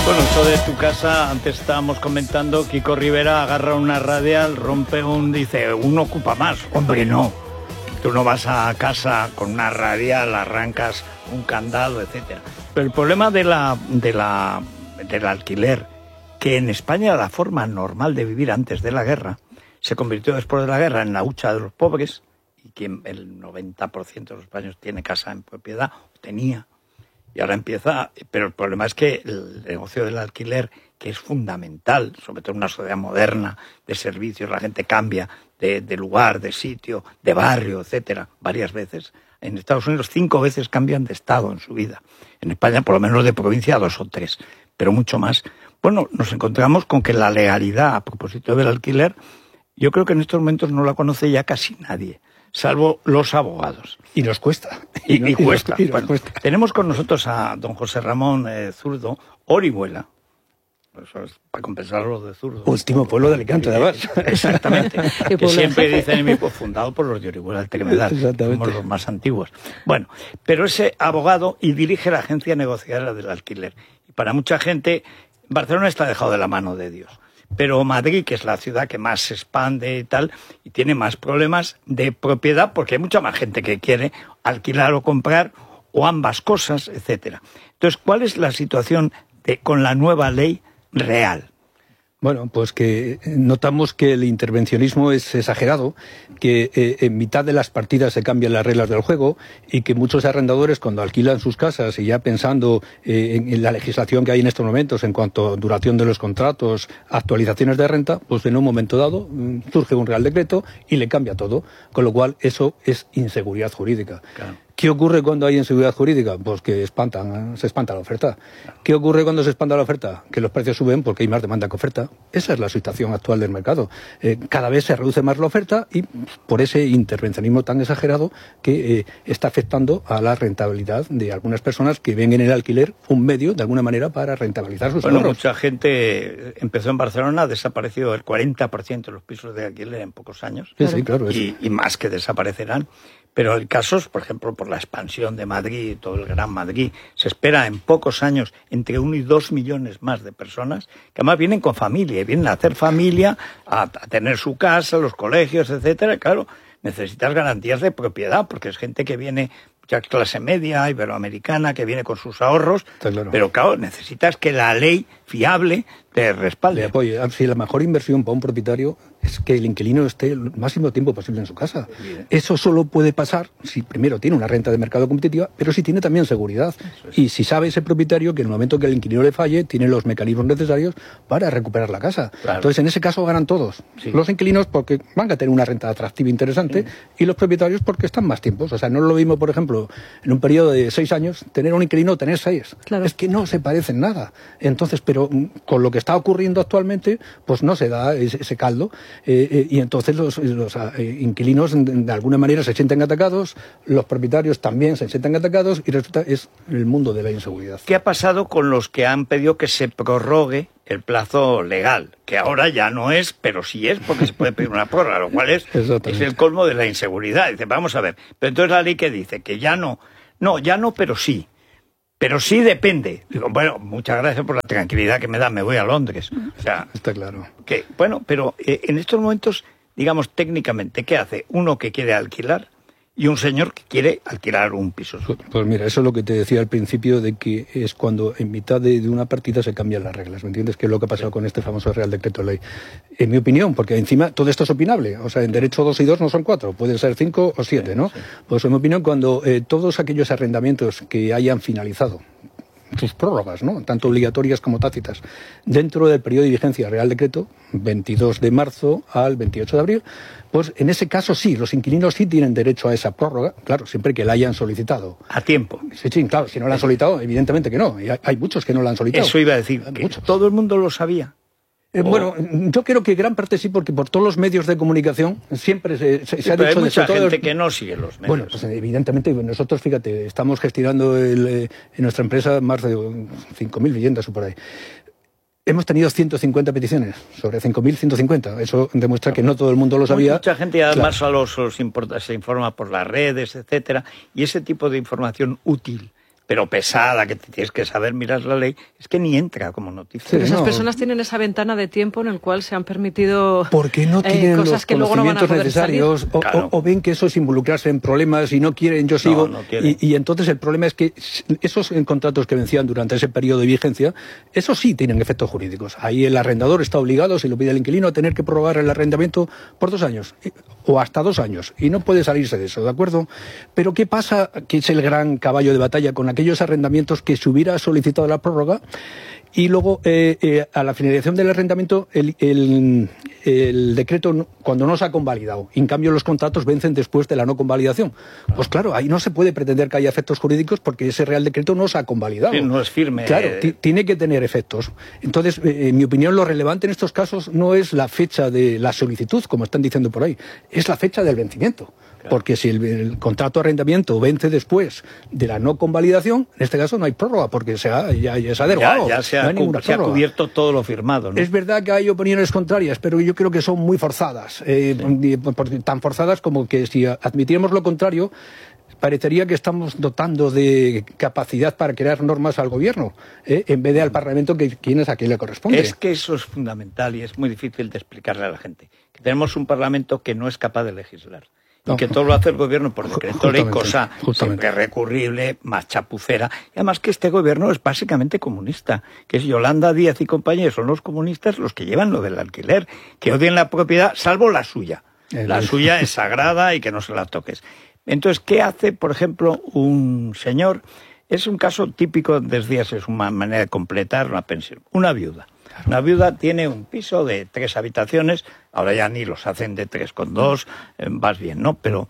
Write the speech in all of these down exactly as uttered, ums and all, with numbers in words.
Bueno, esto de tu casa, antes estábamos comentando, Kiko Rivera agarra una radial, rompe un, dice, uno ocupa más. Hombre, no. Tú no vas a casa con una radial, arrancas un candado, etcétera. Pero el problema de la, de la, del alquiler, que en España la forma normal de vivir antes de la guerra, se convirtió después de la guerra en la hucha de los pobres, y quien el noventa por ciento de los españoles tiene casa en propiedad, o tenía. Y ahora empieza, pero el problema es que el negocio del alquiler, que es fundamental, sobre todo en una sociedad moderna, de servicios, la gente cambia de, de lugar, de sitio, de barrio, etcétera, varias veces. En Estados Unidos cinco veces cambian de estado en su vida. En España, por lo menos de provincia, dos o tres, pero mucho más. Bueno, nos encontramos con que la legalidad, a propósito del alquiler, yo creo que en estos momentos no la conoce ya casi nadie, salvo los abogados. Y nos cuesta. Y, y, y cuesta. Y nos bueno, cuesta. Tenemos con nosotros a don José Ramón eh, Zurdo, Orihuela. Eso es para compensar lo de Zurdo. Último pueblo de Alicante, además. Exactamente. Que siempre dicen en mi pueblo, fundado por los de Orihuela, el Tremedal. Somos los más antiguos. Bueno, pero ese abogado y dirige la agencia negociadora del alquiler. Y para mucha gente, Barcelona está dejado de la mano de Dios. Pero Madrid, que es la ciudad que más se expande y tal, y tiene más problemas de propiedad, porque hay mucha más gente que quiere alquilar o comprar, o ambas cosas, etcétera. Entonces, ¿cuál es la situación de, con la nueva ley real? Bueno, pues que notamos que el intervencionismo es exagerado, que eh, en mitad de las partidas se cambian las reglas del juego y que muchos arrendadores cuando alquilan sus casas y ya pensando eh, en, en la legislación que hay en estos momentos en cuanto a duración de los contratos, actualizaciones de renta, pues en un momento dado mmm, surge un real decreto y le cambia todo, con lo cual eso es inseguridad jurídica. Claro. ¿Qué ocurre cuando hay inseguridad jurídica? Pues que espantan, se espanta la oferta. ¿Qué ocurre cuando se espanta la oferta? Que los precios suben porque hay más demanda que oferta. Esa es la situación actual del mercado. Eh, cada vez se reduce más la oferta y por ese intervencionismo tan exagerado que eh, está afectando a la rentabilidad de algunas personas que ven en el alquiler un medio, de alguna manera, para rentabilizar sus bueno, ahorros. Mucha gente empezó en Barcelona, ha desaparecido el cuarenta por ciento de los pisos de alquiler en pocos años. Sí, sí, claro. Y, y más que desaparecerán. Pero el caso es, por ejemplo, por la expansión de Madrid, todo el Gran Madrid, se espera en pocos años entre uno y dos millones más de personas, que además vienen con familia, y vienen a hacer familia, a, a tener su casa, los colegios, etcétera. Claro, necesitas garantías de propiedad, porque es gente que viene, ya clase media, iberoamericana, que viene con sus ahorros, claro. Pero claro, necesitas que la ley fiable te respalde. Le apoye. Si la mejor inversión para un propietario es que el inquilino esté el máximo tiempo posible en su casa. Bien. Eso solo puede pasar si primero tiene una renta de mercado competitiva, pero si tiene también seguridad. Es. Y si sabe ese propietario que en el momento que el inquilino le falle, tiene los mecanismos necesarios para recuperar la casa. Claro. Entonces, en ese caso ganan todos. Sí. Los inquilinos porque van a tener una renta atractiva e interesante, sí. Y los propietarios porque están más tiempos. O sea, no es lo mismo, por ejemplo, en un periodo de seis años, tener un inquilino o tener seis. Claro. Es que no se parecen nada. Entonces, pero con lo que está ocurriendo actualmente, pues no se da ese, ese caldo. Eh, eh, y entonces los, los eh, inquilinos de alguna manera se sienten atacados, los propietarios también se sienten atacados y resulta es el mundo de la inseguridad. ¿Qué ha pasado con los que han pedido que se prorrogue el plazo legal? Que ahora ya no es, pero sí es porque se puede pedir una prórroga, lo cual es, es el colmo de la inseguridad. Dice, vamos a ver, pero entonces la ley que dice que ya no, no, ya no, pero sí. Pero sí depende. Digo, bueno, muchas gracias por la tranquilidad que me da, me voy a Londres. O sea, está claro. Que, bueno, pero eh, en estos momentos, digamos, técnicamente, ¿qué hace? Uno que quiere alquilar y un señor que quiere alquilar un piso. Pues, pues mira, eso es lo que te decía al principio, de que es cuando en mitad de, de una partida se cambian las reglas, ¿me entiendes? Que es lo que ha pasado sí. con este famoso Real Decreto Ley. En mi opinión, porque encima todo esto es opinable, o sea, en derecho dos y dos no son cuatro, pueden ser cinco o siete, sí, ¿no? Sí. Pues en mi opinión, cuando eh, todos aquellos arrendamientos que hayan finalizado sus prórrogas, ¿no? Tanto obligatorias como tácitas, dentro del periodo de vigencia Real Decreto, veintidós de marzo al veintiocho de abril, pues en ese caso sí, los inquilinos sí tienen derecho a esa prórroga, claro, siempre que la hayan solicitado. A tiempo. Sí, sí, claro, si no la han solicitado, evidentemente que no, y hay, hay muchos que no la han solicitado. Eso iba a decir, que muchos. Todo el mundo lo sabía. Eh, bueno, yo creo que gran parte sí, porque por todos los medios de comunicación siempre se, se, sí, se ha pero dicho... hay mucha de gente todo... que no sigue los medios. Bueno, pues evidentemente nosotros, fíjate, estamos gestionando el, eh, en nuestra empresa más de cinco mil viviendas o por ahí. Hemos tenido ciento cincuenta peticiones, sobre cinco mil ciento cincuenta. Eso demuestra que no todo el mundo lo sabía. Mucha gente además claro. solo, solo se, importa, se informa por las redes, etcétera, y ese tipo de información útil pero pesada, que te tienes que saber mirar la ley, es que ni entra como noticia. Pero esas no. personas tienen esa ventana de tiempo en el cual se han permitido porque no tienen eh, cosas los que luego no van a poder necesarios o, claro. o, o ven que eso es involucrarse en problemas y no quieren, yo sigo. No, no quieren. y, y entonces el problema es que esos contratos que vencían durante ese periodo de vigencia, esos sí tienen efectos jurídicos. Ahí el arrendador está obligado, si lo pide el inquilino, a tener que prorrogar el arrendamiento por dos años o hasta dos años y no puede salirse de eso, ¿de acuerdo? Pero ¿qué pasa? Que es el gran caballo de batalla con aquellos arrendamientos que se hubiera solicitado la prórroga y luego eh, eh, a la finalización del arrendamiento el, el, el decreto cuando no se ha convalidado. En cambio los contratos vencen después de la no convalidación. Claro. Pues claro, ahí no se puede pretender que haya efectos jurídicos porque ese Real Decreto no se ha convalidado. Sí, no es firme. Claro, tiene que tener efectos. Entonces, eh, en mi opinión, lo relevante en estos casos no es la fecha de la solicitud, como están diciendo por ahí, es la fecha del vencimiento. Claro. Porque si el, el contrato de arrendamiento vence después de la no convalidación, en este caso no hay prórroga, porque se ha, ya, ya se ha derogado. Ya, ya se, no ha, cu se ha cubierto todo lo firmado, ¿no? Es verdad que hay opiniones contrarias, pero yo creo que son muy forzadas. Eh, sí. Tan forzadas como que si admitiéramos lo contrario, parecería que estamos dotando de capacidad para crear normas al gobierno, ¿eh? en vez de al Parlamento, que quien es a quien le corresponde. Es que eso es fundamental y es muy difícil de explicarle a la gente. Que tenemos un Parlamento que no es capaz de legislar. Y no, que todo lo hace el gobierno por decreto ley, cosa justamente siempre recurrible, más chapucera. Y además que este gobierno es básicamente comunista, que es Yolanda Díaz y compañeros, son los comunistas los que llevan lo del alquiler, que odian la propiedad, salvo la suya. El... La suya es sagrada y que no se la toques. Entonces, ¿qué hace, por ejemplo, un señor? Es un caso típico, desde es una manera de completar una pensión. Una viuda. Claro. Una viuda tiene un piso de tres habitaciones, ahora ya ni los hacen de tres con dos, eh, vas bien, ¿no? Pero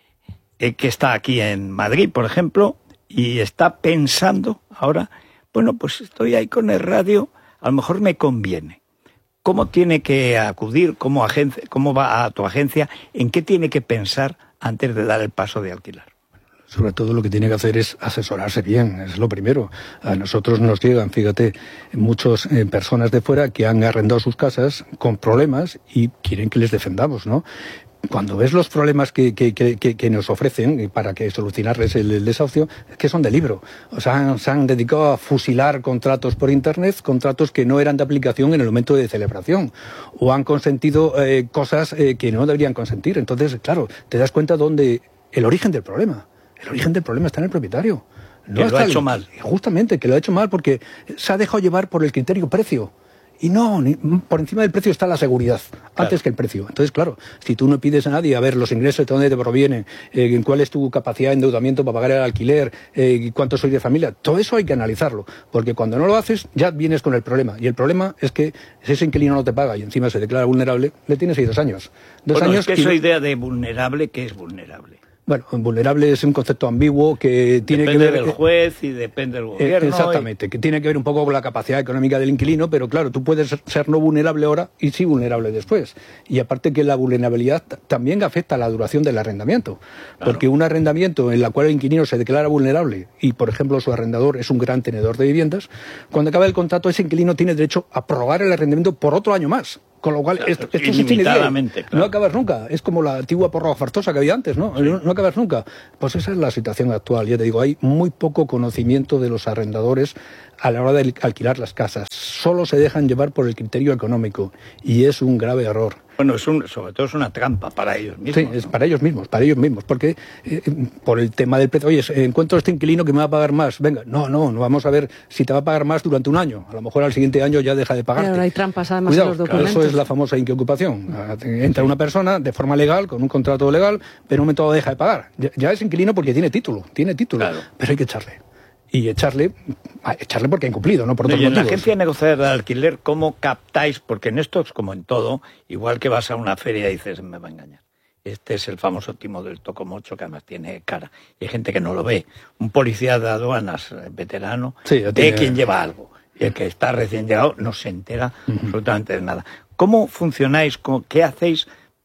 eh, que está aquí en Madrid, por ejemplo, y está pensando ahora, bueno, pues estoy ahí con el radio, a lo mejor me conviene. ¿Cómo tiene que acudir? ¿Cómo, agencia, cómo va a tu agencia? ¿En qué tiene que pensar antes de dar el paso de alquilar? Sobre todo lo que tiene que hacer es asesorarse bien, es lo primero. A nosotros nos llegan, fíjate, muchas eh, personas de fuera que han arrendado sus casas con problemas y quieren que les defendamos, ¿no? Cuando ves los problemas que, que, que, que nos ofrecen para que solucionarles el, el desahucio, es que son de libro. O sea, se han dedicado a fusilar contratos por Internet, contratos que no eran de aplicación en el momento de celebración. O han consentido eh, cosas eh, que no deberían consentir. Entonces, claro, te das cuenta dónde el origen del problema. El origen del problema está en el propietario. No que lo ha hecho mal. Justamente, que lo ha hecho mal porque se ha dejado llevar por el criterio precio. Y no, ni, por encima del precio está la seguridad, claro, antes que el precio. Entonces, claro, si tú no pides a nadie a ver los ingresos, de dónde te provienen, eh, cuál es tu capacidad de endeudamiento para pagar el alquiler, eh, cuánto sois de familia, todo eso hay que analizarlo. Porque cuando no lo haces, ya vienes con el problema. Y el problema es que si ese inquilino no te paga y encima se declara vulnerable, le tienes ahí dos años. Dos bueno, años es que esa y... idea de vulnerable, ¿qué es vulnerable? Bueno, vulnerable es un concepto ambiguo que tiene depende que ver... Depende del juez y depende del gobierno. Exactamente, y... que tiene que ver un poco con la capacidad económica del inquilino, pero claro, tú puedes ser no vulnerable ahora y sí vulnerable después. Y aparte que la vulnerabilidad también afecta a la duración del arrendamiento. Claro. Porque un arrendamiento en el cual el inquilino se declara vulnerable y, por ejemplo, su arrendador es un gran tenedor de viviendas, cuando acaba el contrato ese inquilino tiene derecho a prorrogar el arrendamiento por otro año más. Con lo cual, claro, esto, esto se tiene claro. No acabas nunca. Es como la antigua prórroga forzosa que había antes, ¿no? Sí. ¿no? No acabas nunca. Pues esa es la situación actual. Ya te digo, hay muy poco conocimiento de los arrendadores a la hora de alquilar las casas. Solo se dejan llevar por el criterio económico y es un grave error. Bueno, es un, sobre todo es una trampa para ellos mismos. Sí, es para ellos mismos, para ellos mismos, porque eh, por el tema del precio, oye, encuentro este inquilino que me va a pagar más, venga, no, no, no vamos a ver si te va a pagar más durante un año, a lo mejor al siguiente año ya deja de pagarte. Pero hay trampas además Cuidado, en los documentos. Eso es la famosa inquiocupación. Entra una persona de forma legal, con un contrato legal, pero en un momento dado deja de pagar. Ya, ya es inquilino porque tiene título, tiene título, claro, pero hay que echarle. Y echarle, echarle porque ha incumplido, ¿no? Por otros no, y en motivos. la agencia negociadora de alquiler, ¿cómo captáis? Porque en esto es como en todo, igual que vas a una feria y dices, me va a engañar. Este es el famoso timo del tocomocho, que además tiene cara. Y hay gente que no lo ve. Un policía de aduanas veterano sí, ve tiene... quién lleva algo. Y el que está recién llegado no se entera uh-huh. absolutamente de nada. ¿Cómo funcionáis? ¿Qué hacéis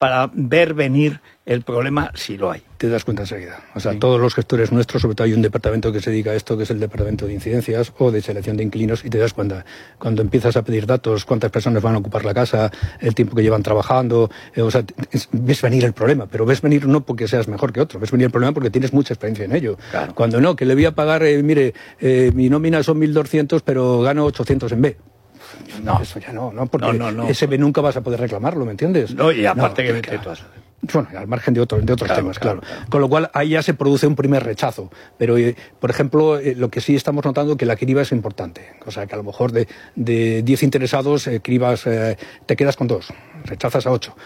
para ver venir el problema si lo hay. Te das cuenta enseguida. O sea, sí. Todos los gestores nuestros, sobre todo hay un departamento que se dedica a esto, que es el departamento de incidencias o de selección de inquilinos, y te das cuenta, cuando empiezas a pedir datos, cuántas personas van a ocupar la casa, el tiempo que llevan trabajando, eh, o sea, es, ves venir el problema, pero ves venir no porque seas mejor que otro, ves venir el problema porque tienes mucha experiencia en ello. Claro. Cuando no, que le voy a pagar, eh, mire, eh, mi nómina son mil doscientos, pero gano ochocientos en B. No, eso ya no, no, porque no, no, no. ese B nunca vas a poder reclamarlo, ¿me entiendes? No, y aparte no, que vete todas. Bueno, al margen de, otro, de otros claro, temas, claro, claro. claro. Con lo cual, ahí ya se produce un primer rechazo. Pero, eh, por ejemplo, eh, lo que sí estamos notando es que la criba es importante. O sea, que a lo mejor de, de diez interesados, eh, cribas, eh, te quedas con dos, rechazas a ocho.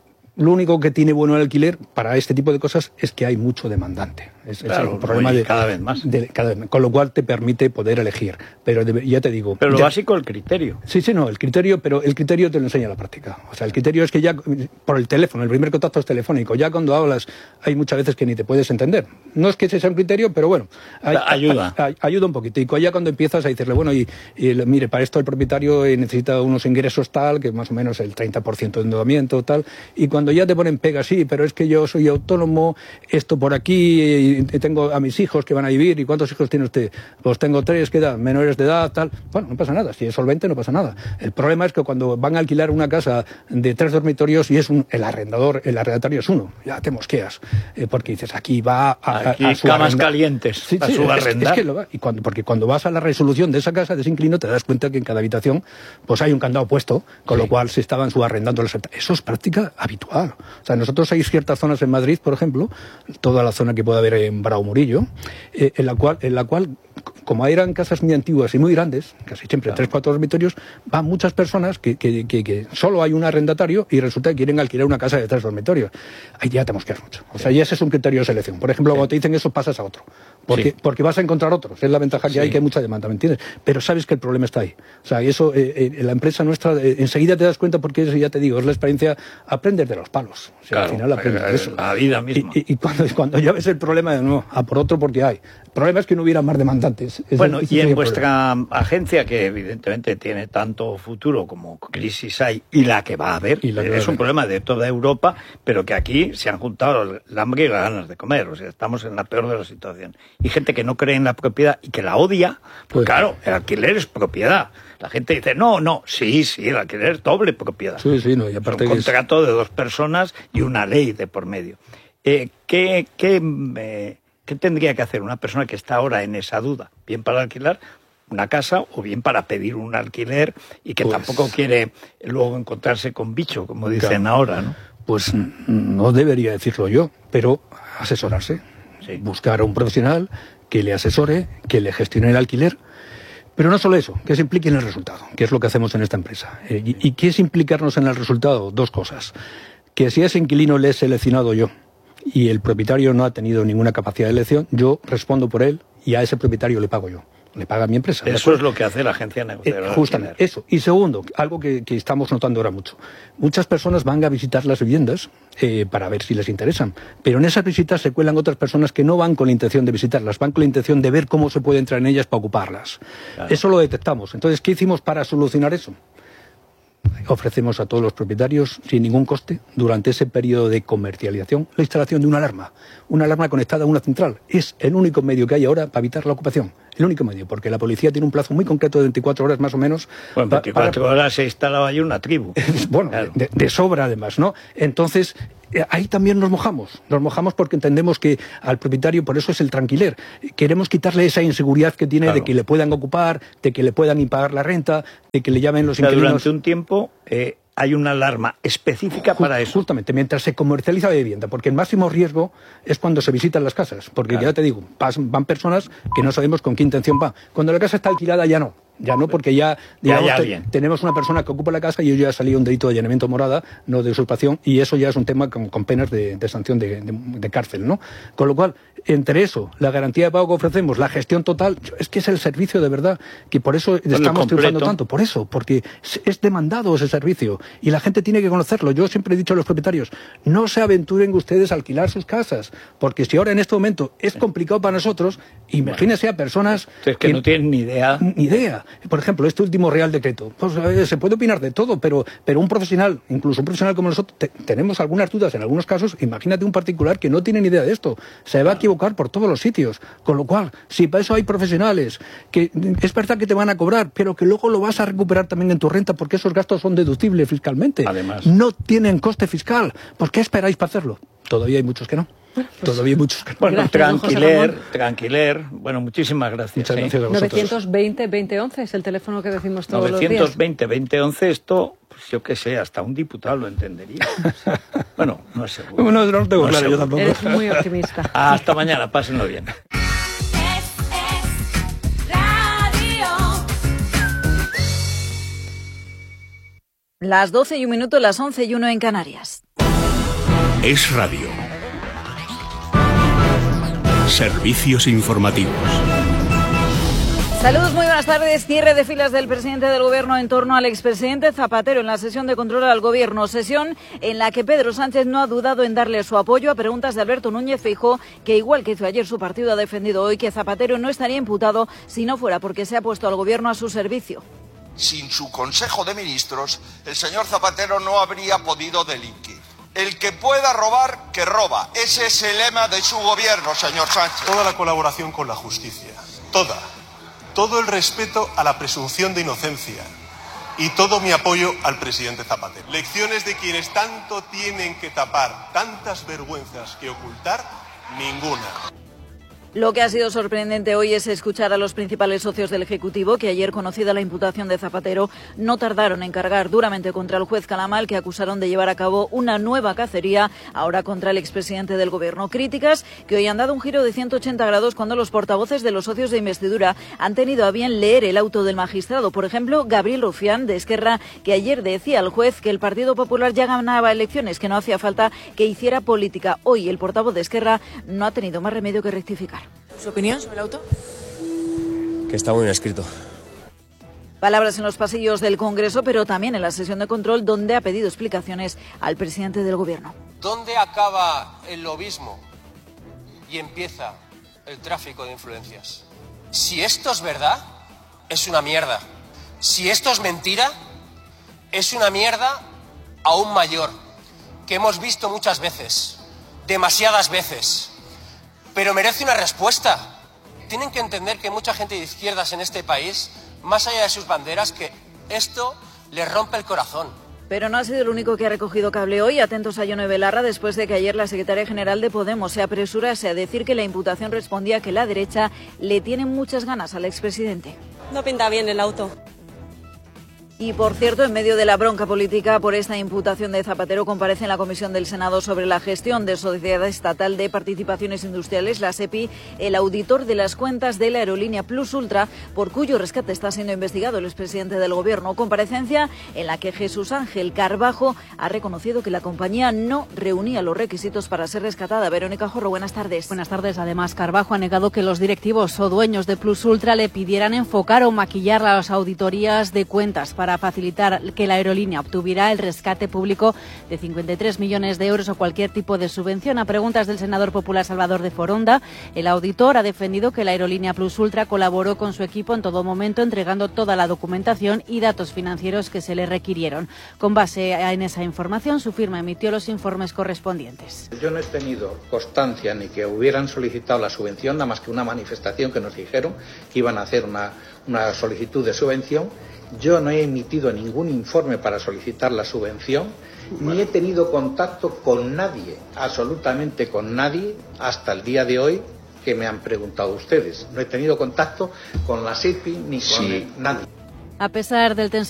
Lo único que tiene bueno el alquiler para este tipo de cosas es que hay mucho demandante. Es, claro, es el problema de cada vez más. De, cada vez, con lo cual te permite poder elegir. Pero de, ya te digo. Pero lo ya, básico el criterio. Sí, sí, no, el criterio, pero el criterio te lo enseña la práctica. O sea, el criterio es que ya por el teléfono, el primer contacto es telefónico. Ya cuando hablas hay muchas veces que ni te puedes entender. No es que ese sea un criterio, pero bueno, hay, ayuda. Hay, hay, ayuda un poquito. Y ya cuando empiezas a decirle, bueno, y, y mire, para esto el propietario necesita unos ingresos tal, que más o menos el treinta por ciento de endeudamiento tal, y cuando ya te ponen pegas, sí, pero es que yo soy autónomo, esto por aquí, y tengo a mis hijos que van a vivir, ¿y cuántos hijos tiene usted? Pues tengo tres, ¿qué edad? Menores de edad, tal. Bueno, no pasa nada, si es solvente no pasa nada. El problema es que cuando van a alquilar una casa de tres dormitorios y es un, el arrendador, el arrendatario es uno, ya te mosqueas, eh, porque dices, aquí va a, aquí a, a su camas arrenda... calientes, sí, a sí, su es, es que lo va. Y cuando, porque cuando vas a la resolución de esa casa, de ese inquilino, te das cuenta que en cada habitación pues hay un candado puesto, con sí. lo cual se estaban subarrendando las... Eso es práctica habitual. O sea, nosotros hay ciertas zonas en Madrid, por ejemplo, toda la zona que puede haber en Bravo Murillo, eh, en la cual, en la cual, como eran casas muy antiguas y muy grandes, casi siempre claro. tres, cuatro dormitorios, van muchas personas que, que, que, que solo hay un arrendatario y resulta que quieren alquilar una casa de tres dormitorios. Ahí ya te mosqueas mucho. O sea, ya ese es un criterio de selección. Por ejemplo, sí. cuando te dicen eso, pasas a otro. Porque, sí. porque vas a encontrar otros. Es la ventaja que sí. hay, que hay mucha demanda, ¿me entiendes? Pero sabes que el problema está ahí. O sea, eso, eh, eh, la empresa nuestra, eh, enseguida te das cuenta porque eso ya te digo, es la experiencia, aprendes de los palos. O sea, claro, al final aprendes de eso. La vida misma. Y, y, y cuando, cuando ya ves el problema, no, a por otro porque hay. El problema es que no hubiera más demandantes. Es bueno, el, y en vuestra problema. Agencia, que evidentemente tiene tanto futuro como crisis hay, y la que va a haber, y la que es un problema de toda Europa, pero que aquí se han juntado el hambre y las ganas de comer. O sea, estamos en la peor de las situaciones. Y gente que no cree en la propiedad y que la odia, pues, pues claro, el alquiler es propiedad. La gente dice, no, no, sí, sí, el alquiler es doble propiedad. Sí, sí, no, y aparte es un contrato es... de dos personas y una ley de por medio. Eh, ¿qué, qué, eh, ¿Qué tendría que hacer una persona que está ahora en esa duda? Bien para alquilar una casa o bien para pedir un alquiler y que pues... tampoco quiere luego encontrarse con bicho, como dicen claro. ahora, ¿no? Pues no debería decirlo yo, pero asesorarse. Sí. Buscar a un profesional que le asesore, que le gestione el alquiler. Pero no solo eso, que se implique en el resultado, que es lo que hacemos en esta empresa. Eh, y, ¿Y qué es implicarnos en el resultado? Dos cosas. Que si a ese inquilino le he seleccionado yo y el propietario no ha tenido ninguna capacidad de elección, yo respondo por él y a ese propietario le pago yo. Le paga mi empresa. Eso es lo que hace la agencia negociadora. Eh, justamente, eso. Y segundo, algo que, que estamos notando ahora mucho. Muchas personas van a visitar las viviendas eh, para ver si les interesan, pero en esas visitas se cuelan otras personas que no van con la intención de visitarlas, van con la intención de ver cómo se puede entrar en ellas para ocuparlas. Claro. Eso lo detectamos. Entonces, ¿qué hicimos para solucionar eso? Ofrecemos a todos los propietarios, sin ningún coste, durante ese periodo de comercialización, la instalación de una alarma. Una alarma conectada a una central. Es el único medio que hay ahora para evitar la ocupación. El único medio, porque la policía tiene un plazo muy concreto de veinticuatro horas más o menos. Bueno, en veinticuatro para... horas se instalaba ahí una tribu. Bueno, claro. de, de sobra además, ¿no? Entonces, ahí también nos mojamos. Nos mojamos porque entendemos que al propietario, por eso es el tranquiler. Queremos quitarle esa inseguridad que tiene claro. de que le puedan ocupar, de que le puedan impagar la renta, de que le llamen los inquilinos. Durante un tiempo... Eh... hay una alarma específica Just, para eso. Justamente, mientras se comercializa la vivienda, porque el máximo riesgo es cuando se visitan las casas, porque claro. ya te digo, van personas que no sabemos con qué intención va. Cuando la casa está alquilada ya no. Ya no, porque ya, digamos, ya, ya te, tenemos una persona que ocupa la casa y hoy ya ha salido un delito de allanamiento morada, no de usurpación, y eso ya es un tema con, con penas de, de sanción de, de, de cárcel, ¿no? Con lo cual, entre eso, la garantía de pago que ofrecemos, la gestión total, es que es el servicio de verdad, que por eso bueno, estamos triunfando tanto, por eso, porque es, es demandado ese servicio, y la gente tiene que conocerlo. Yo siempre he dicho a los propietarios, no se aventuren ustedes a alquilar sus casas, porque si ahora en este momento es complicado para nosotros, imagínense a personas es que, que no tienen ni idea. Ni idea. Por ejemplo, este último Real Decreto. Pues eh, se puede opinar de todo, pero, pero un profesional, incluso un profesional como nosotros, te, tenemos algunas dudas en algunos casos. Imagínate un particular que no tiene ni idea de esto. Se va a equivocar por todos los sitios. Con lo cual, si para eso hay profesionales, que es verdad que te van a cobrar, pero que luego lo vas a recuperar también en tu renta, porque esos gastos son deducibles fiscalmente. Además. No tienen coste fiscal. ¿Por qué esperáis para hacerlo? Todavía hay muchos que no. Pues, Todavía hay muchos que no. Bueno, gracias, tranquiler, tranquiler. Bueno, muchísimas gracias. Muchas ¿eh? gracias a vosotros. novecientos veinte, veinte once es el teléfono que decimos todos novecientos los veinte, veinte once, esto, pues yo qué sé, hasta un diputado lo entendería. Bueno, no es seguro. No, no tengo No claro, yo seguro. tampoco. días. Eres muy optimista. Hasta mañana, pásenlo bien. Las doce y un minuto, las once y uno en Canarias. Es Radio. Servicios informativos. Saludos, muy buenas tardes. Cierre de filas del presidente del Gobierno en torno al expresidente Zapatero en la sesión de control al Gobierno. Sesión en la que Pedro Sánchez no ha dudado en darle su apoyo a preguntas de Alberto Núñez Feijóo, que igual que hizo ayer su partido ha defendido hoy que Zapatero no estaría imputado si no fuera porque se ha puesto al Gobierno a su servicio. Sin su Consejo de Ministros, el señor Zapatero no habría podido delinquir. El que pueda robar, que roba. Ese es el lema de su gobierno, señor Sánchez. Toda la colaboración con la justicia, toda, todo el respeto a la presunción de inocencia y todo mi apoyo al presidente Zapatero. Lecciones de quienes tanto tienen que tapar, tantas vergüenzas que ocultar, ninguna. Lo que ha sido sorprendente hoy es escuchar a los principales socios del Ejecutivo que ayer, conocida la imputación de Zapatero, no tardaron en cargar duramente contra el juez Calamal, que acusaron de llevar a cabo una nueva cacería ahora contra el expresidente del Gobierno. Críticas que hoy han dado un giro de ciento ochenta grados cuando los portavoces de los socios de investidura han tenido a bien leer el auto del magistrado. Por ejemplo, Gabriel Rufián, de Esquerra, que ayer decía al juez que el Partido Popular ya ganaba elecciones, que no hacía falta que hiciera política. Hoy el portavoz de Esquerra no ha tenido más remedio que rectificar. ¿Su opinión sobre el auto? Que está muy bien escrito. Palabras en los pasillos del Congreso, pero también en la sesión de control, donde ha pedido explicaciones al presidente del Gobierno. ¿Dónde acaba el lobismo y empieza el tráfico de influencias? Si esto es verdad, es una mierda. Si esto es mentira, es una mierda aún mayor, que hemos visto muchas veces, demasiadas veces. Pero merece una respuesta. Tienen que entender que hay mucha gente de izquierdas en este país, más allá de sus banderas, que esto les rompe el corazón. Pero no ha sido el único que ha recogido cable hoy. Atentos a Ione Belarra, después de que ayer la secretaria general de Podemos se apresurase a decir que la imputación respondía a que la derecha le tiene muchas ganas al expresidente. No pinta bien el auto. Y, por cierto, en medio de la bronca política por esta imputación de Zapatero, comparece en la Comisión del Senado sobre la gestión de Sociedad Estatal de Participaciones Industriales, la SEPI, el auditor de las cuentas de la aerolínea Plus Ultra, por cuyo rescate está siendo investigado el expresidente del Gobierno. Comparecencia en la que Jesús Ángel Carbajo ha reconocido que la compañía no reunía los requisitos para ser rescatada. Verónica Jorro, buenas tardes. Buenas tardes. Además, Carbajo ha negado que los directivos o dueños de Plus Ultra le pidieran enfocar o maquillar las auditorías de cuentas para para facilitar que la aerolínea obtuviera el rescate público de cincuenta y tres millones de euros o cualquier tipo de subvención. A preguntas del senador popular Salvador de Foronda, el auditor ha defendido que la aerolínea Plus Ultra colaboró con su equipo en todo momento, entregando toda la documentación y datos financieros que se le requirieron. Con base en esa información, su firma emitió los informes correspondientes. Yo no he tenido constancia ni que hubieran solicitado la subvención, nada más que una manifestación que nos dijeron que iban a hacer una, una solicitud de subvención. Yo no he emitido ningún informe para solicitar la subvención, bueno. Ni he tenido contacto con nadie, absolutamente con nadie, hasta el día de hoy que me han preguntado ustedes. No he tenido contacto con la SEPI ni con sí. nadie. A pesar del tensión